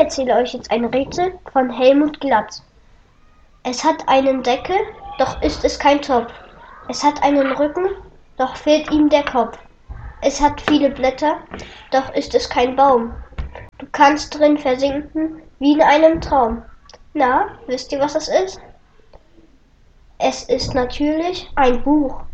Erzähle euch jetzt ein Rätsel von Helmut Glatz. Es hat einen Deckel, doch ist es kein Topf. Es hat einen Rücken, doch fehlt ihm der Kopf. Es hat viele Blätter, doch ist es kein Baum. Du kannst drin versinken, wie in einem Traum. Na, wisst ihr, was es ist? Es ist natürlich ein Buch.